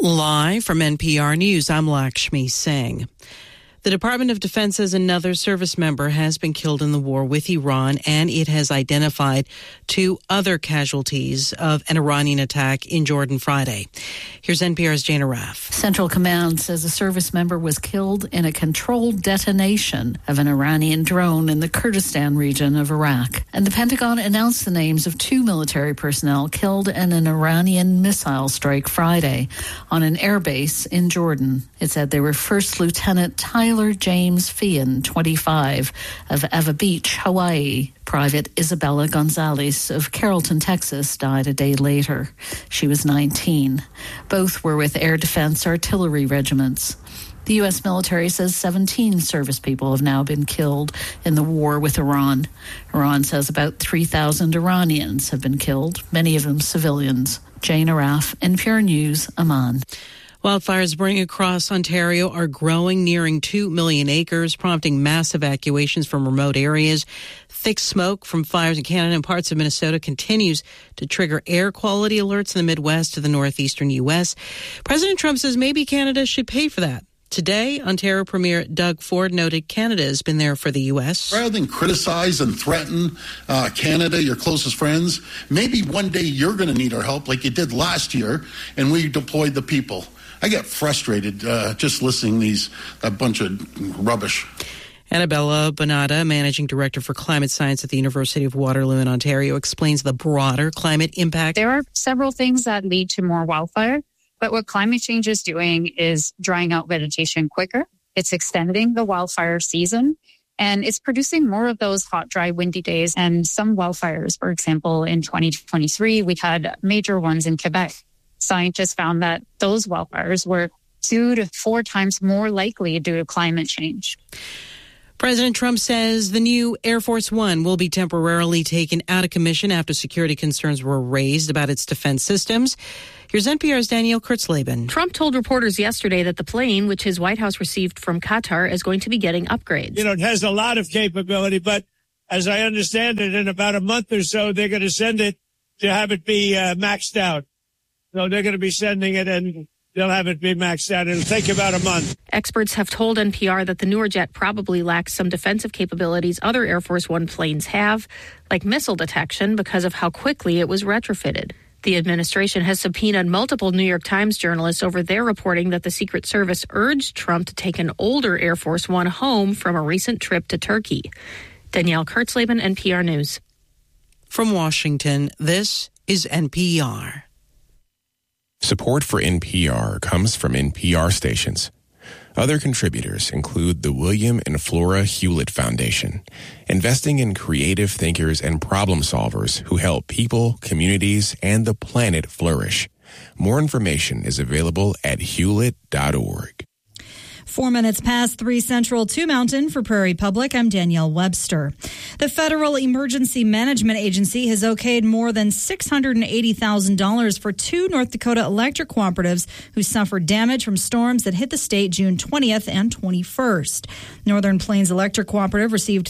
Live from NPR News, I'm Lakshmi Singh. The Department of Defense says another service member has been killed in the war with Iran, and it has identified 2 other casualties of an Iranian attack in Jordan Friday. Here's NPR's Jana Raff. Central Command says a service member was killed in a controlled detonation of an Iranian drone in the Kurdistan region of Iraq. And the Pentagon announced the names of 2 military personnel killed in an Iranian missile strike Friday on an airbase in Jordan. It said they were First Lieutenant Tyler James Feehan, 25, of Ava Beach, Hawaii. Private Isabella Gonzalez of Carrollton, Texas, died a day later. She was 19. Both were with Air Defense Artillery regiments. The U.S. military says 17 service people have now been killed in the war with Iran. Iran says about 3,000 Iranians have been killed, many of them civilians. Jane Araf, NPR News, Amman. Wildfires burning across Ontario are growing, nearing 2 million acres, prompting mass evacuations from remote areas. Thick smoke from fires in Canada and parts of Minnesota continues to trigger air quality alerts in the Midwest to the northeastern U.S. President Trump says maybe Canada should pay for that. Today, Ontario Premier Doug Ford noted Canada has been there for the U.S. Rather than criticize and threaten Canada, your closest friends, maybe one day you're going to need our help like you did last year, and we deployed the people. I get frustrated just listening to a bunch of rubbish. Annabella Bonata, Managing Director for Climate Science at the University of Waterloo in Ontario, explains the broader climate impact. There are several things that lead to more wildfire, but what climate change is doing is drying out vegetation quicker. It's extending the wildfire season, and it's producing more of those hot, dry, windy days. And some wildfires, for example, in 2023, we had major ones in Quebec. Scientists found that those wildfires were 2 to 4 times more likely due to climate change. President Trump says the new Air Force One will be temporarily taken out of commission after security concerns were raised about its defense systems. Here's NPR's Danielle Kurtzleben. Trump told reporters yesterday that the plane, which his White House received from Qatar, is going to be getting upgrades. It has a lot of capability, but as I understand it, in about a month or so, they're going to send it to have it be maxed out. So they're going to be sending it and they'll have it be maxed out. It'll take about a month. Experts have told NPR that the newer jet probably lacks some defensive capabilities other Air Force One planes have, like missile detection, because of how quickly it was retrofitted. The administration has subpoenaed multiple New York Times journalists over their reporting that the Secret Service urged Trump to take an older Air Force One home from a recent trip to Turkey. Danielle Kurtzleben, NPR News. From Washington, this is NPR. Support for NPR comes from NPR stations. Other contributors include the William and Flora Hewlett Foundation, investing in creative thinkers and problem solvers who help people, communities, and the planet flourish. More information is available at hewlett.org. 4 minutes past 3 Central, 2 Mountain. For Prairie Public, I'm Danielle Webster. The Federal Emergency Management Agency has okayed more than $680,000 for 2 North Dakota electric cooperatives who suffered damage from storms that hit the state June 20th and 21st. Northern Plains Electric Cooperative received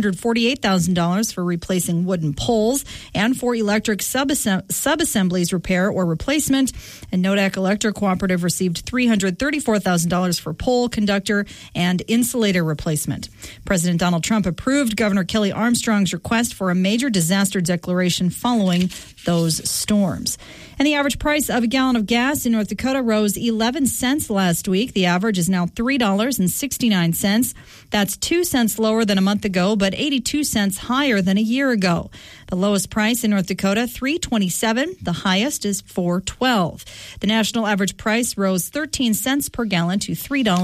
$348,000 for replacing wooden poles and for electric sub-assemblies repair or replacement. And Nodak Electric Cooperative received $334,000 for pole, conductor, and insulator replacement. President Donald Trump approved Governor Kelly Armstrong's request for a major disaster declaration following those storms. And the average price of a gallon of gas in North Dakota rose 11 cents last week. The average is now $3.69. That's 2 cents lower than a month ago, but 82 cents higher than a year ago. The lowest price in North Dakota, $3.27. The highest is $4.12. The national average price rose 13 cents per gallon to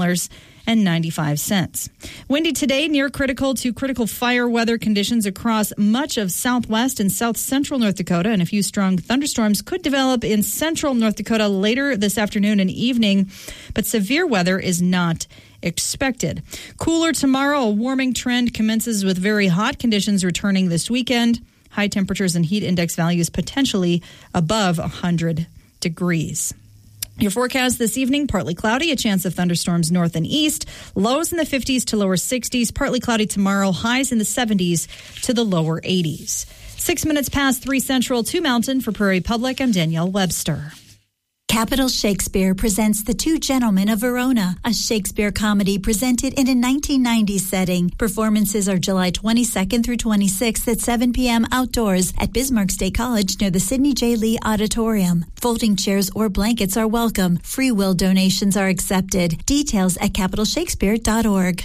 $3.95. Windy today, near critical to critical fire weather conditions across much of southwest and south central North Dakota, and a few strong thunderstorms could develop in central North Dakota later this afternoon and evening, but severe weather is not expected. Cooler tomorrow, a warming trend commences with very hot conditions returning this weekend. High temperatures and heat index values potentially above 100 degrees. Your forecast this evening, partly cloudy, a chance of thunderstorms north and east, lows in the 50s to lower 60s, partly cloudy tomorrow, highs in the 70s to the lower 80s. 6 minutes past 3 Central, 2 Mountain. For Prairie Public, I'm Danielle Webster. Capitol Shakespeare presents The Two Gentlemen of Verona, a Shakespeare comedy presented in a 1990s setting. Performances are July 22nd through 26th at 7 p.m. outdoors at Bismarck State College near the Sidney J. Lee Auditorium. Folding chairs or blankets are welcome. Free will donations are accepted. Details at capitalshakespeare.org.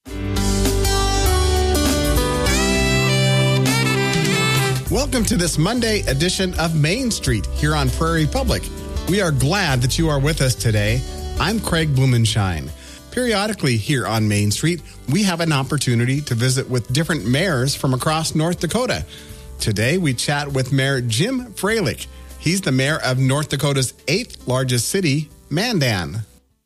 Welcome to this Monday edition of Main Street here on Prairie Public. We are glad that you are with us today. I'm Craig Blumenshine. Periodically here on Main Street, we have an opportunity to visit with different mayors from across North Dakota. Today, we chat with Mayor Jim Froelich. He's the mayor of North Dakota's 8th largest city, Mandan.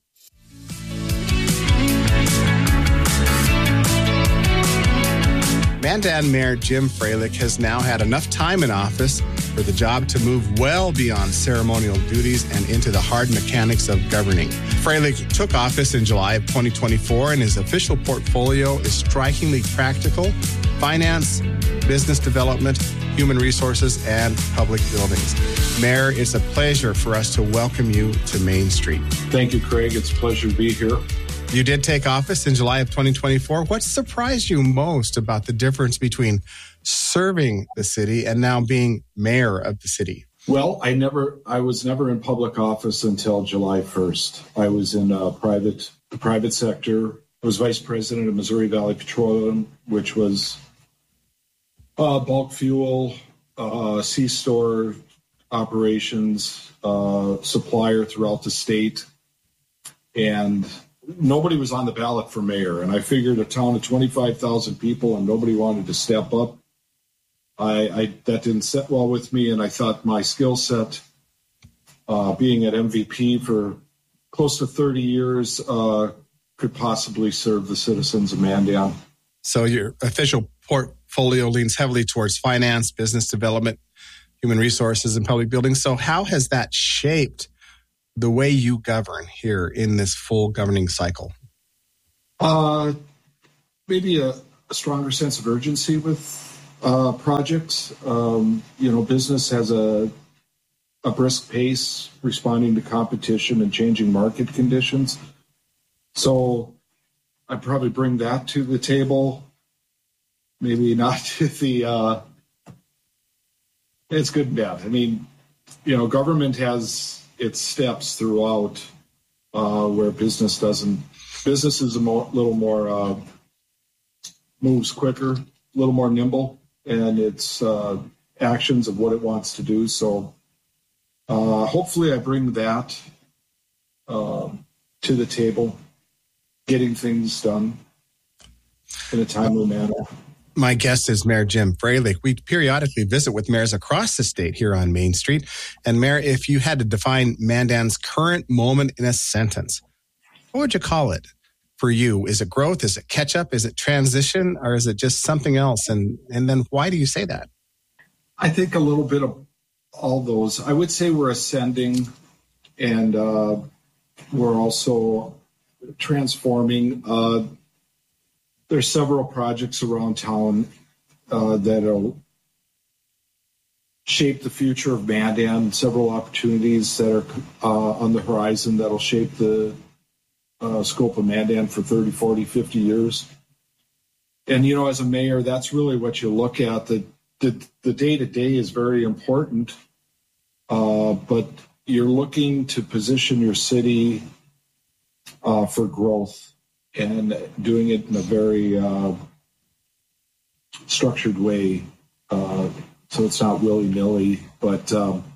Mandan Mayor Jim Froelich has now had enough time in office for the job to move well beyond ceremonial duties and into the hard mechanics of governing. Froelich took office in July of 2024, and his official portfolio is strikingly practical: finance, business development, human resources, and public buildings. Mayor, it's a pleasure for us to welcome you to Main Street. Thank you, Craig. It's a pleasure to be here. You did take office in July of 2024. What surprised you most about the difference between serving the city and now being mayor of the city? Well, I was never in public office until July 1st. I was in the private sector. I was vice president of Missouri Valley Petroleum, which was bulk fuel, C-store operations, supplier throughout the state. And nobody was on the ballot for mayor, and I figured a town of 25,000 people and nobody wanted to step up. That didn't sit well with me, and I thought my skill set, being at MVP for close to 30 years, could possibly serve the citizens of Mandan. So your official portfolio leans heavily towards finance, business development, human resources, and public buildings. So how has that shaped the way you govern here in this full governing cycle? Maybe a stronger sense of urgency with projects. Business has a brisk pace responding to competition and changing market conditions. So I probably bring that to the table. Maybe not to the, it's good and bad. I mean, government has its steps throughout where business doesn't. Business is little more moves quicker, a little more nimble, and its actions of what it wants to do. So hopefully I bring that to the table, getting things done in a timely manner. My guest is Mayor Jim Froelich. We periodically visit with mayors across the state here on Main Street. And Mayor, if you had to define Mandan's current moment in a sentence, what would you call it for you? Is it growth? Is it catch up? Is it transition? Or is it just something else? And then why do you say that? I think a little bit of all those. I would say we're ascending, and we're also transforming. There's several projects around town that'll shape the future of Mandan, several opportunities that are on the horizon that'll shape the scope of Mandan for 30, 40, 50 years. And, as a mayor, that's really what you look at. The day-to-day is very important, but you're looking to position your city for growth, and doing it in a very structured way, so it's not willy-nilly. But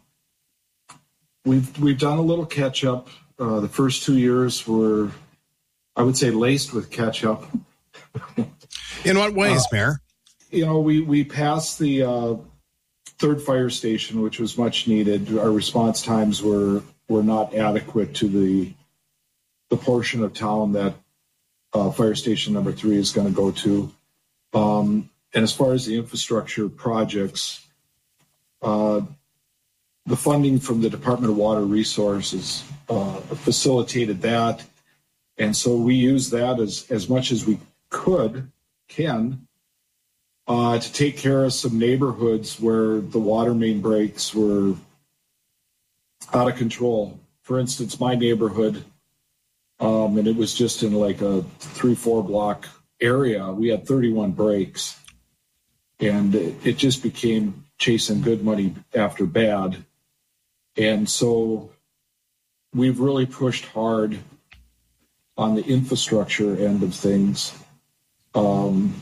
we've done a little catch-up. The first 2 years were, I would say, laced with catch-up. In what ways, Mayor? We passed the third fire station, which was much needed. Our response times were not adequate to the portion of town that fire station number 3 is going to go to. And as far as the infrastructure projects, the funding from the Department of Water Resources facilitated that. And so we use that as much as we can to take care of some neighborhoods where the water main breaks were out of control. for instance, my neighborhood, and it was just in like a 3-4 block area, we had 31 breaks. And it just became chasing good money after bad. And so we've really pushed hard on the infrastructure end of things. And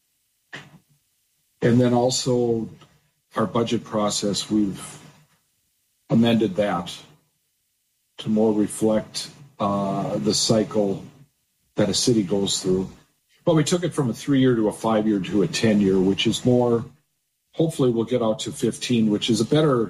then also our budget process, we've amended that to more reflect the cycle that a city goes through. But we took it from a 3-year to a 5-year to a 10-year, which is more, hopefully we'll get out to 15, which is a better,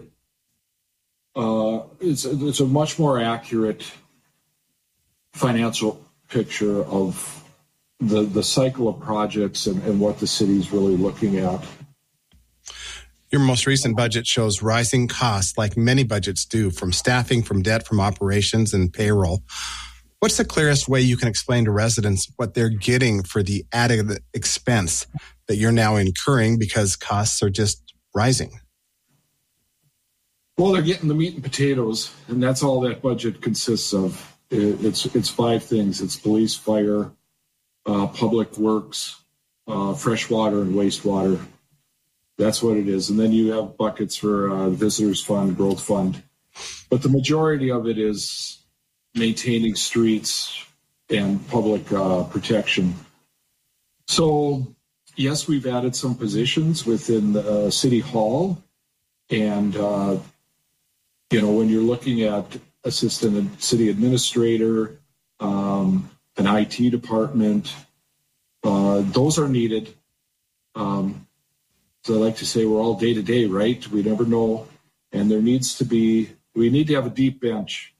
it's a much more accurate financial picture of the cycle of projects and what the city's really looking at. Your most recent budget shows rising costs like many budgets do, from staffing, from debt, from operations and payroll. What's the clearest way you can explain to residents what they're getting for the added expense that you're now incurring because costs are just rising? Well, they're getting the meat and potatoes, and that's all that budget consists of. It's 5 things. It's police, fire, public works, fresh water, and wastewater. That's what it is. And then you have buckets for visitors fund, growth fund. But the majority of it is maintaining streets and public protection. So, yes, we've added some positions within the City Hall. And, when you're looking at assistant city administrator, an IT department, those are needed. So I like to say we're all day to day, right? We never know. And we need to have a deep bench.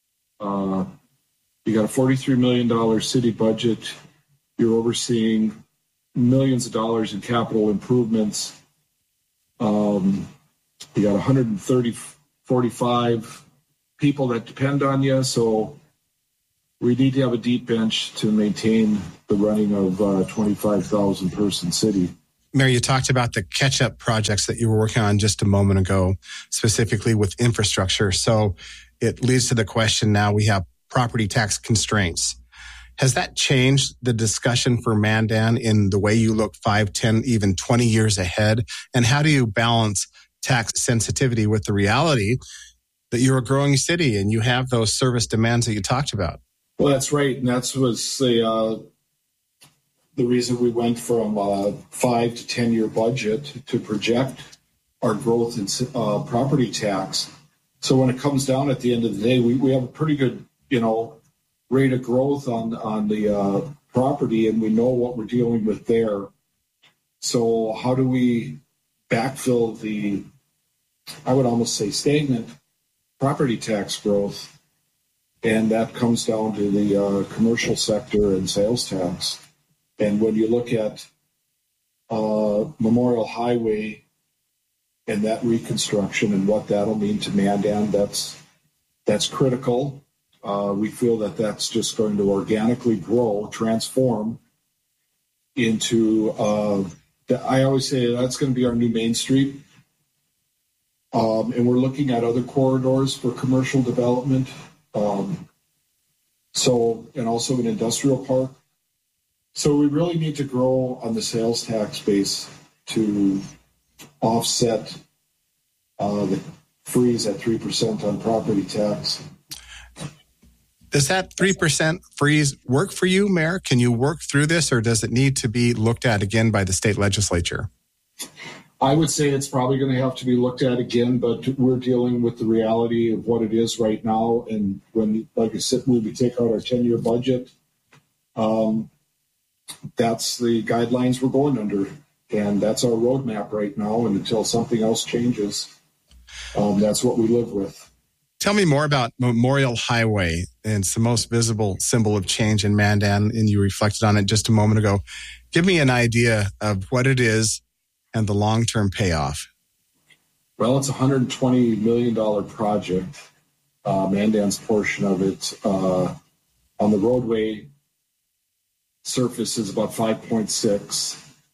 You got a $43 million city budget. You're overseeing millions of dollars in capital improvements. You got 45 people that depend on you. So we need to have a deep bench to maintain the running of a 25,000 person city. Mayor, you talked about the catch-up projects that you were working on just a moment ago, specifically with infrastructure. So it leads to the question now, we have property tax constraints. Has that changed the discussion for Mandan in the way you look 5, 10, even 20 years ahead? And how do you balance tax sensitivity with the reality that you're a growing city and you have those service demands that you talked about? Well, that's right. And that was the reason we went from a 5 to 10 year budget to project our growth in property tax. So when it comes down at the end of the day, we have a pretty good, rate of growth on the property, and we know what we're dealing with there. So how do we backfill the, I would almost say, stagnant property tax growth? And that comes down to the commercial sector and sales tax. And when you look at Memorial Highway and that reconstruction and what that'll mean to Mandan, that's critical. We feel that that's just going to organically grow, transform into, I always say that's going to be our new Main Street. And we're looking at other corridors for commercial development. And also an industrial park. So we really need to grow on the sales tax base to offset the freeze at 3% on property tax. Does that 3% freeze work for you, Mayor? Can you work through this, or does it need to be looked at again by the state legislature? I would say it's probably going to have to be looked at again, but we're dealing with the reality of what it is right now. And when, like I said, when we take out our 10-year budget, that's the guidelines we're going under. And that's our roadmap right now. And until something else changes, that's what we live with. Tell me more about Memorial Highway. And it's the most visible symbol of change in Mandan, and you reflected on it just a moment ago. Give me an idea of what it is and the long-term payoff. Well, it's a $120 million project. Mandan's portion of it on the roadway surface is about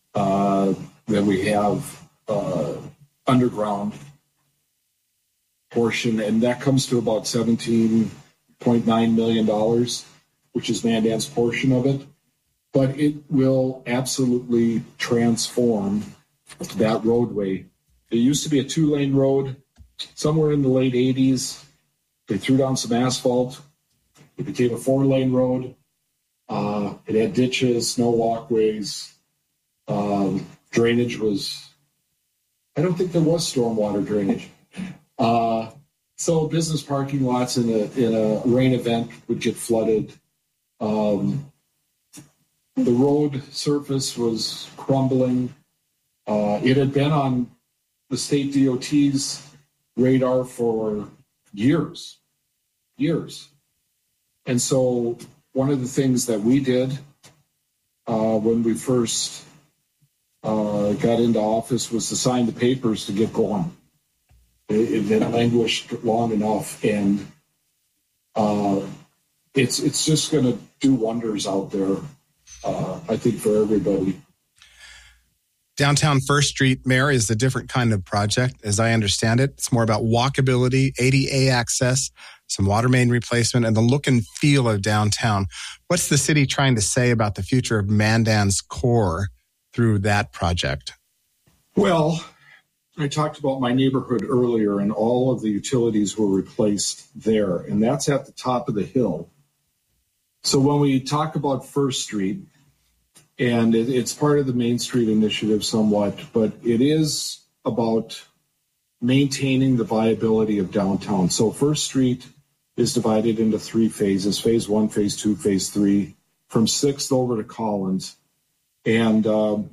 5.6. Then we have underground. portion, and that comes to about $17.9 million, which is Mandan's portion of it. But it will absolutely transform that roadway. It used to be a 2-lane road. Somewhere in the late 80s, they threw down some asphalt. It became a 4-lane road. It had ditches, no walkways. Drainage was, I don't think there was stormwater drainage. So business parking lots in a rain event would get flooded. The road surface was crumbling. It had been on the state DOT's radar for years. And so one of the things that we did when we first got into office was to sign the papers to get going. It had languished long enough, and it's just going to do wonders out there, I think, for everybody. Downtown First Street, Mayor, is a different kind of project, as I understand it. It's more about walkability, ADA access, some water main replacement, and the look and feel of downtown. What's the city trying to say about the future of Mandan's core through that project? Well, I talked about my neighborhood earlier, and all of the utilities were replaced there, and that's at the top of the hill. So when we talk about First Street, and it's part of the Main Street initiative somewhat, but it is about maintaining the viability of downtown. So First Street is divided into 3 phases, phase 1, phase 2, phase 3, from 6th over to Collins. And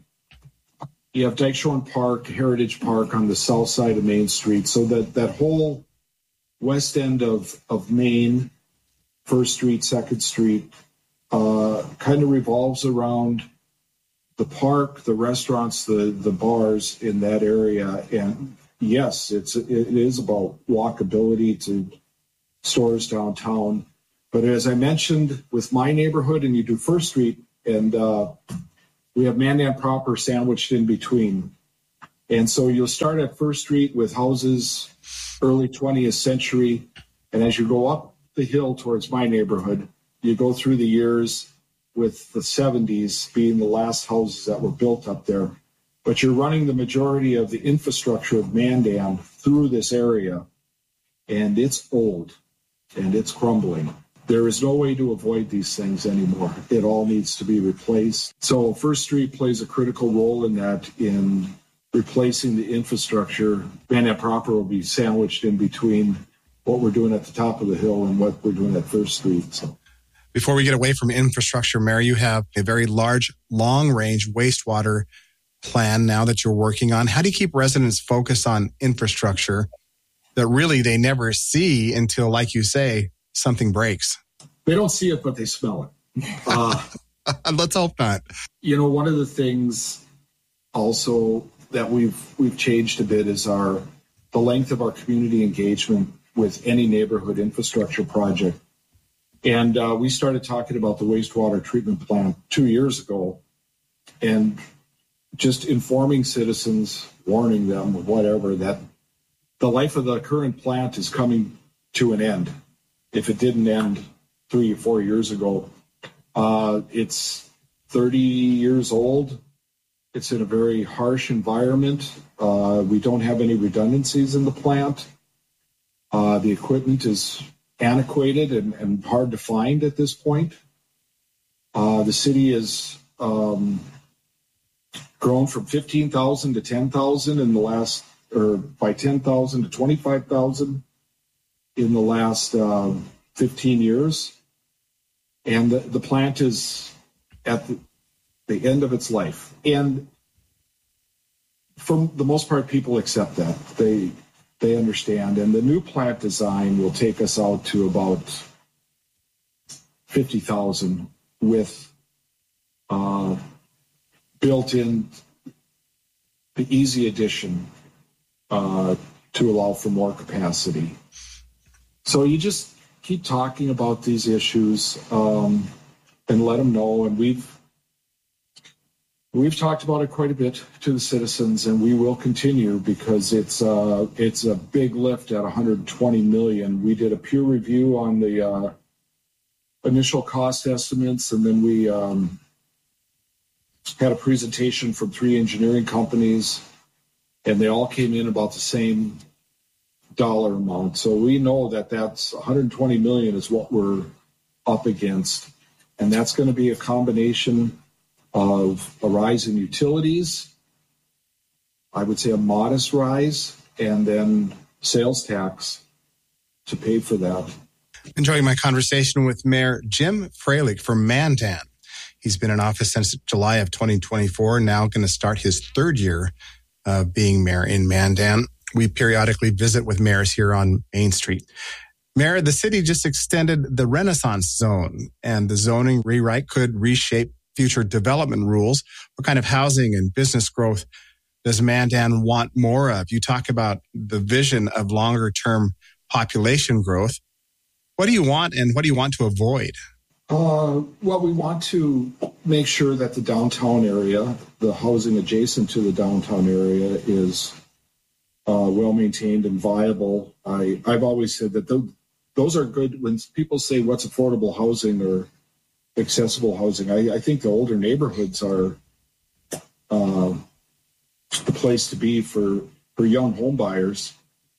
you have Dykeshorn Park, Heritage Park on the south side of Main Street. So that whole west end of Main, First Street, 2nd Street, kind of revolves around the park, the restaurants, the bars in that area. And yes, it is about walkability to stores downtown. But as I mentioned, with my neighborhood, and you do First Street, and we have Mandan proper sandwiched in between. And so you'll start at First Street with houses early 20th century. And as you go up the hill towards my neighborhood, you go through the years with the 70s being the last houses that were built up there. But you're running the majority of the infrastructure of Mandan through this area, and it's old and it's crumbling. There is no way to avoid these things anymore. It all needs to be replaced. So First Street plays a critical role in that, in replacing the infrastructure. Mandan proper will be sandwiched in between what we're doing at the top of the hill and what we're doing at First Street. So, before we get away from infrastructure, Mayor, you have a very large, long-range wastewater plan now that you're working on. How do you keep residents focused on infrastructure that really they never see until, like you say, something breaks? They don't see it, but they smell it. Let's hope not. You know, one of the things also that we've changed a bit is the length of our community engagement with any neighborhood infrastructure project. And we started talking about the wastewater treatment plant 2 years ago, and just informing citizens, warning them, whatever, that the life of the current plant is coming to an end. If it didn't end 3 or 4 years ago, it's 30 years old. It's in a very harsh environment. We don't have any redundancies in the plant. The equipment is antiquated and hard to find at this point. The city has grown from 15,000 to 10,000 in the last, or by 10,000 to 25,000 in the last 15 years. And the plant is at the end of its life. And for the most part, people accept that. They understand. And the new plant design will take us out to about 50,000 with built in the easy addition to allow for more capacity. So you just keep talking about these issues and let them know. And We've talked about it quite a bit to the citizens, and we will continue because it's a big lift at $120 million. We did a peer review on the initial cost estimates, and then we had a presentation from 3 engineering companies, and they all came in about the same dollar amount. So we know that that's $120 million is what we're up against, and that's going to be a combination of a rise in utilities, I would say a modest rise, and then sales tax to pay for that. Enjoying my conversation with Mayor Jim Froelich from Mandan. He's been in office since July of 2024, now going to start his 3rd year of being mayor in Mandan. We periodically visit with mayors here on Main Street. Mayor, the city just extended the Renaissance Zone, and the zoning rewrite could reshape future development rules. What kind of housing and business growth does Mandan want more of? You talk about the vision of longer term population growth. What do you want, and what do you want to avoid? Well, we want to make sure that the downtown area, the housing adjacent to the downtown area, is well maintained and viable. I've always said that those are good. When people say what's affordable housing or accessible housing, I think the older neighborhoods are the place to be for young home buyers.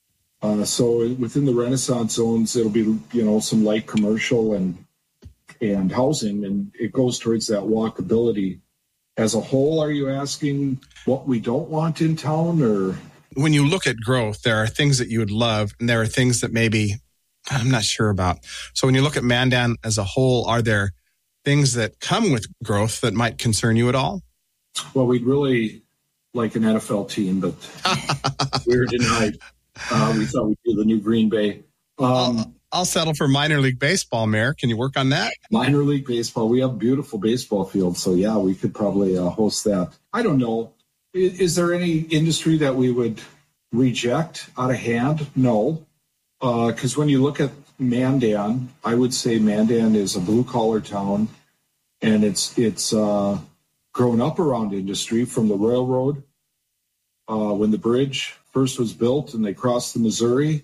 So within the Renaissance zones, it'll be some light commercial and housing, and it goes towards that walkability. As a whole, are you asking what we don't want in town, or? When you look at growth, there are things that you would love, and there are things that maybe I'm not sure about. So when you look at Mandan as a whole, are there things that come with growth that might concern you at all? Well, we'd really like an NFL team, but we were denied. We thought we'd do the new Green Bay. I'll settle for minor league baseball, Mayor. Can you work on that? Minor league baseball. We have beautiful baseball fields, so yeah, we could probably host that. I don't know. Is there any industry that we would reject out of hand? No, because when you look at Mandan, I would say Mandan is a blue-collar town, and it's grown up around industry from the railroad. When the bridge first was built and they crossed the Missouri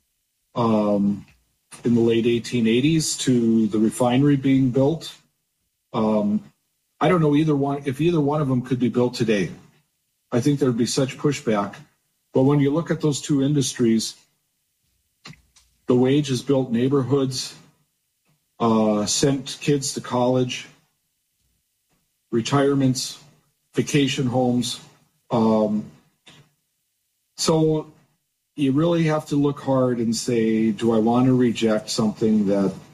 in the late 1880s to the refinery being built. I don't know if either one of them could be built today. I think there'd be such pushback. But when you look at those two industries, the wages built neighborhoods, sent kids to college, retirements, vacation homes. So you really have to look hard and say, do I want to reject something that